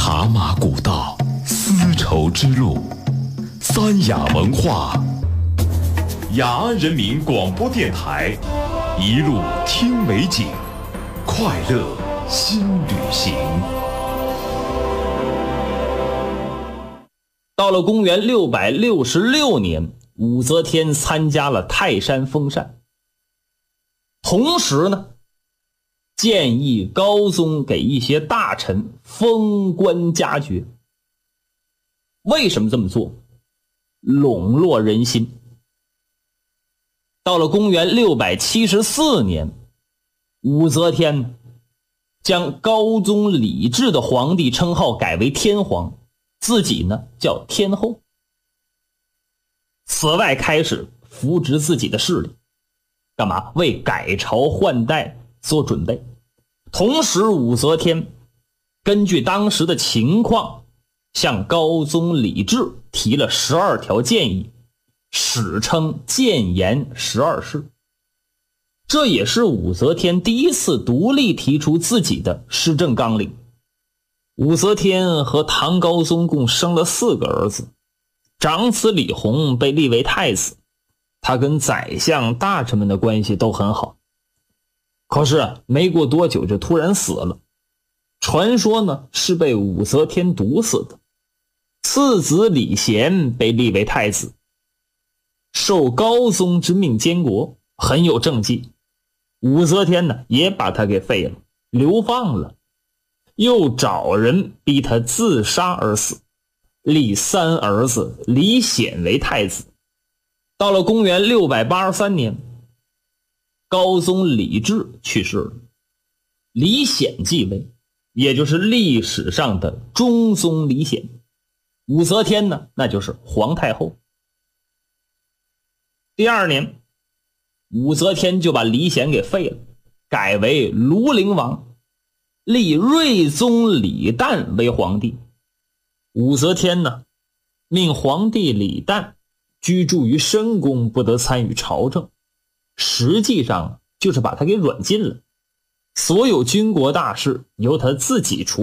茶马古道，丝绸之路，三雅文化，雅安人民广播电台，一路听美景，快乐新旅行。 到了公元666年，武则天参加了泰山封禅，同时呢，建议高宗给一些大臣封官加爵。为什么这么做？笼络人心。到了公元674年，武则天将高宗李治的皇帝称号改为天皇，自己呢叫天后。此外，开始扶植自己的势力，干嘛？为改朝换代做准备。同时，武则天根据当时的情况，向高宗李治提了12条建议，史称谏言12事。这也是武则天第一次独立提出自己的施政纲领。武则天和唐高宗共生了4个儿子，长子李弘被立为太子，他跟宰相大臣们的关系都很好。可是没过多久就突然死了，传说呢是被武则天毒死的。次子李贤被立为太子，受高宗之命监国，很有政绩。武则天呢也把他给废了，流放了，又找人逼他自杀而死，立3儿子李显为太子。到了公元683年，高宗李治去世了，李显继位，也就是历史上的中宗李显。武则天呢，那就是皇太后。第2年，武则天就把李显给废了，改为庐陵王，立睿宗李旦为皇帝。武则天呢，命皇帝李旦居住于深宫，不得参与朝政，实际上就是把他给软禁了，所有军国大事由他自己处理。